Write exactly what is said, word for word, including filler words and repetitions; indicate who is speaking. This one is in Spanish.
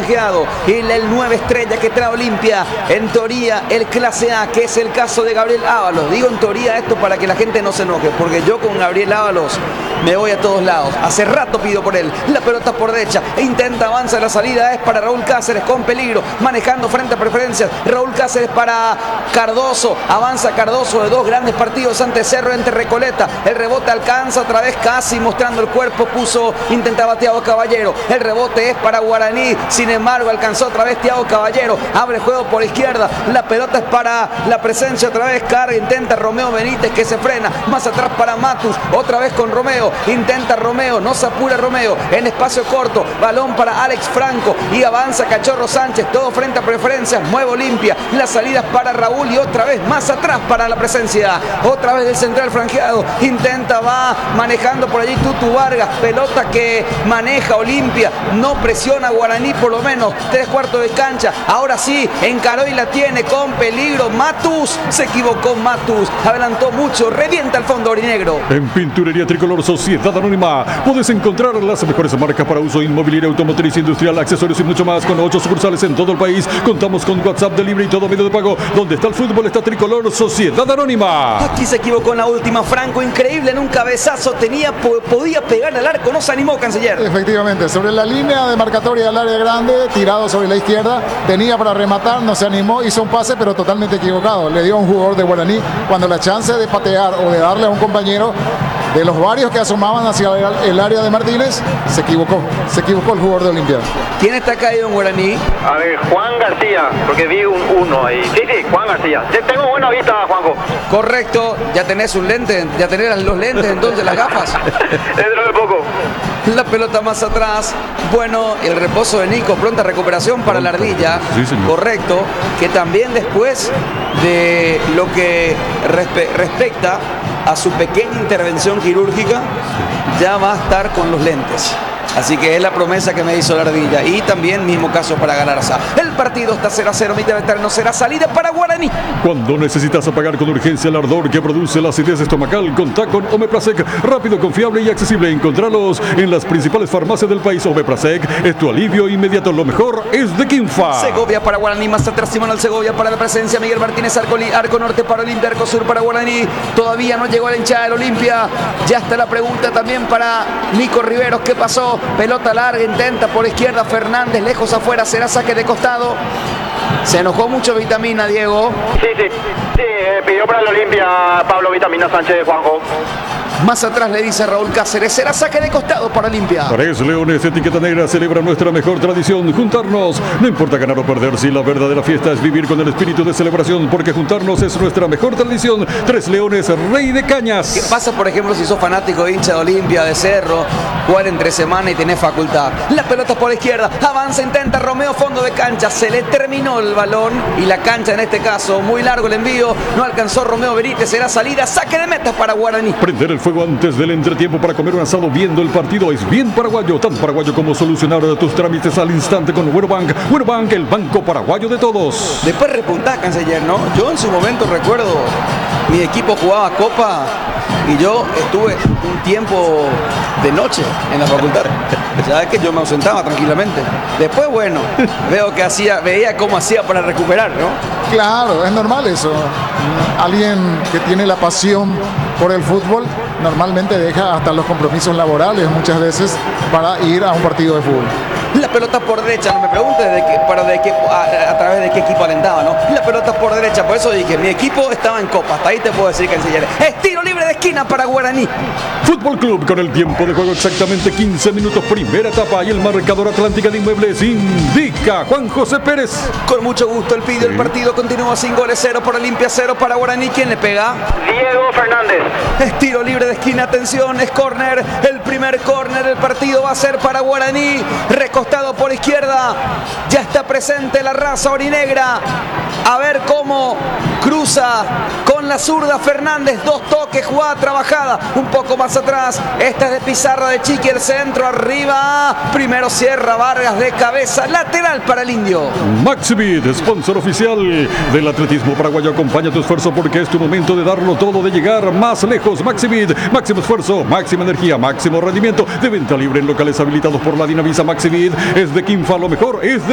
Speaker 1: franjeado. El, el nueve estrella que trae Olimpia. En teoría, el clase A, que es el caso de Gabriel Ábalos. Digo en teoría esto para que la gente no se enoje, porque yo con Gabriel Ábalos me voy a todos lados. Hace rato pido por él. La pelota por derecha. E intenta avanzar. La salida es para Raúl Cáceres con peligro. Manejando frente a preferencias. Raúl Cáceres para Cardoso. Avanza Cardoso de dos grandes partidos ante Cerro, ante Recoleta. El rebote alcanza otra vez casi mostrando el cuerpo. Puso, intentaba Thiago Caballero. El rebote es para Guaraní. Sin embargo, alcanzó otra vez Thiago Caballero. Abre juego por izquierda. La pelota es para la presencia otra vez. Carga, intenta Romeo Benítez que se frena. Más atrás para Matus. Otra vez con Romeo. Intenta Romeo. No se apura Romeo. En espacio corto. Balón para Alex Franco. Y avanza Cachorro Sánchez. Todo frente a preferencias. Mueve Olimpia. Las salidas para Raúl. Y otra vez más atrás para la presencia. Otra vez del central franjeado. Intenta, va manejando por allí Tutu Vargas. Pelota que maneja Olimpia. No presiona Guaraní por lo menos. Tres cuartos de cancha. Ahora sí. Encaró y la tiene con peligro. Matus. Se equivocó Matus. Adelantó mucho. Revienta el fondo aurinegro.
Speaker 2: En Pinturería Tricolor Sociedad Anónima puedes encontrar las mejores marcas para uso inmobiliario, automotriz, industrial, accesorios y mucho más, con ocho sucursales en todo el país. Contamos con WhatsApp, delivery y todo medio de pago. Donde está el fútbol está Tricolor Sociedad Anónima.
Speaker 1: Aquí se equivocó en la última Franco. Increíble, en un cabezazo tenía, podía pegar al arco. No se animó, canciller.
Speaker 3: Efectivamente, sobre la línea de marcatoria del área grande, tirado sobre la izquierda, tenía para rematar, no se animó, hizo un pase pero totalmente equivocado. Le dio a un jugador de Guaraní cuando la chance de patear o de darle a un compañero de los varios que asomaban hacia el área de Martínez, se equivocó, se equivocó el jugador de Olimpia.
Speaker 1: ¿Quién está caído en Guaraní?
Speaker 4: A ver, Juan García, porque vi un uno ahí. Sí, sí, Juan García. Tengo buena vista, Juanjo.
Speaker 1: Correcto, ya tenés un lente, ya tenés los lentes, entonces las gafas.
Speaker 4: Dentro de poco.
Speaker 1: La pelota más atrás. Bueno, el reposo de Nico, pronta recuperación para la ardilla.
Speaker 2: Sí, señor.
Speaker 1: Correcto, que también después de lo que respe respecta a su pequeña intervención quirúrgica, ya va a estar con los lentes. Así que es la promesa que me hizo la ardilla. Y también mismo caso para Galarza. El partido está cero a cero, mitad de terreno, será salida para Guaraní.
Speaker 2: Cuando necesitas apagar con urgencia el ardor que produce la acidez estomacal, contá con Omeprazec. Rápido, confiable y accesible. Encontralos en las principales farmacias del país. Omeprazec es tu alivio inmediato. Lo mejor es de Quinfa.
Speaker 1: Segovia para Guaraní, más atrás Simonal Segovia para la presencia. Miguel Martínez, arco, arco norte para Olimpia, arco sur para Guaraní. Todavía no llegó la hinchada del Olimpia. Ya está la pregunta también para Nico Riveros. ¿Qué pasó? Pelota larga, intenta por izquierda Fernández, lejos afuera, será saque de costado. Se enojó mucho Vitamina, Diego.
Speaker 4: Sí, sí, sí, eh, pidió para el Olimpia Pablo Vitamina Sánchez, Juanjo.
Speaker 1: Más atrás le dice Raúl Cáceres, será saque de costado para Olimpia.
Speaker 2: Tres Leones, etiqueta negra, celebra nuestra mejor tradición, juntarnos. No importa ganar o perder, si la verdadera fiesta es vivir con el espíritu de celebración, porque juntarnos es nuestra mejor tradición. Tres Leones, Rey de Cañas.
Speaker 1: ¿Qué pasa, por ejemplo, si sos fanático de hincha de Olimpia, de Cerro, jugar entre semana y tenés facultad? La pelota por la izquierda, avanza, intenta Romeo, fondo de cancha, se le terminó el balón y la cancha en este caso, muy largo el envío, no alcanzó Romeo Benítez, será salida, saque de meta para Guaraní.
Speaker 2: Prender el fuego antes del entretiempo para comer un asado viendo el partido es bien paraguayo, tan paraguayo como solucionar tus trámites al instante con Buenobank. Buenobank, el banco paraguayo de todos.
Speaker 1: Después repuntá, canciller, ¿no? Yo en su momento recuerdo, mi equipo jugaba Copa y yo estuve un tiempo de noche en la facultad. Sabes que yo me ausentaba tranquilamente. Después, bueno, veo que hacía, veía cómo hacía para recuperar, ¿no?
Speaker 3: Claro, es normal eso. Alguien que tiene la pasión por el fútbol normalmente deja hasta los compromisos laborales muchas veces para ir a un partido de fútbol.
Speaker 1: La pelota por derecha, no me preguntes de qué, para de qué, a, a través de qué equipo alentaba, ¿no? La pelota por derecha, por eso dije, mi equipo estaba en Copa, hasta ahí te puedo decir, canciller. Es tiro libre de esquina para Guaraní.
Speaker 2: Fútbol Club con el tiempo de juego exactamente quince minutos, primera etapa, y el marcador Atlántica de Inmuebles indica Juan José Pérez.
Speaker 1: Con mucho gusto el pide, el partido continúa sin goles, cero para Olimpia, cero para Guaraní. ¿Quién le pega?
Speaker 4: Diego Fernández.
Speaker 1: Es tiro libre de esquina, atención, es córner, el primer córner del partido va a ser para Guaraní. Recostado por izquierda, ya está presente la raza orinegra. A ver cómo cruza con la zurda Fernández, dos toques, jugada trabajada, un poco más atrás, esta es de Pizarra de Chiqui, el centro arriba, primero cierra Vargas de cabeza, lateral para el indio.
Speaker 2: Maxibit, sponsor oficial del atletismo paraguayo, acompaña tu esfuerzo porque es tu momento de darlo todo, de llegar más lejos. Maxibit, máximo esfuerzo, máxima energía, máximo rendimiento, de venta libre en locales habilitados por la Dinavisa. Maxibit es de Quinfa, lo mejor es de